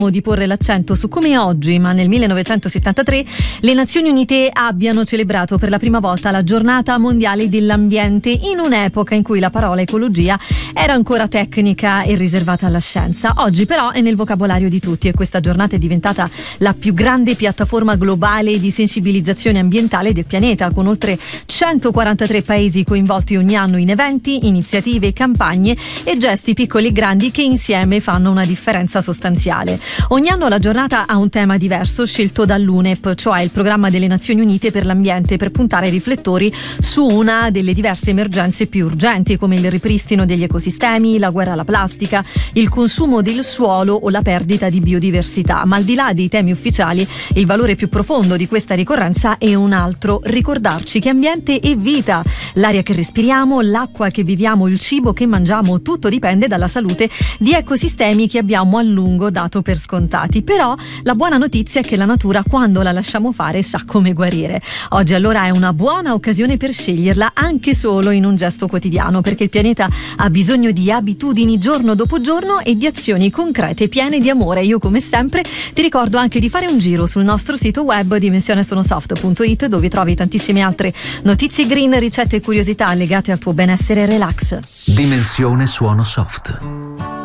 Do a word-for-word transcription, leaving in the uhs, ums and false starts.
di porre l'accento su come oggi, ma nel millenovecentosettantatré, le Nazioni Unite abbiano celebrato per la prima volta la giornata mondiale dell'ambiente, in un'epoca in cui la parola ecologia era ancora tecnica e riservata alla scienza. Oggi però è nel vocabolario di tutti e questa giornata è diventata la più grande piattaforma globale di sensibilizzazione ambientale del pianeta, con oltre centoquarantatré paesi coinvolti ogni anno in eventi, iniziative, campagne e gesti piccoli e grandi che insieme fanno una differenza sostanziale. Ogni anno la giornata ha un tema diverso scelto dall'U N E P, cioè il programma delle Nazioni Unite per l'ambiente, per puntare i riflettori su una delle diverse emergenze più urgenti, come il ripristino degli ecosistemi, la guerra alla plastica, il consumo del suolo o la perdita di biodiversità. Ma al di là dei temi ufficiali, il valore più profondo di questa ricorrenza è un altro: ricordarci che ambiente è vita, l'aria che respiriamo, l'acqua che viviamo, il cibo che mangiamo, tutto dipende dalla salute di ecosistemi che abbiamo a lungo dato per scontati. Però la buona notizia è che la natura, quando la lasciamo fare, sa come guarire. Oggi allora è una buona occasione per sceglierla, anche solo in un gesto quotidiano, perché il pianeta ha bisogno di abitudini giorno dopo giorno e di azioni concrete piene di amore. Io, come sempre, ti ricordo anche di fare un giro sul nostro sito web dimensione sonosoft punto it, dove trovi tantissime altre notizie green, ricette e curiosità legate al tuo benessere e relax. Dimensione Suono Soft.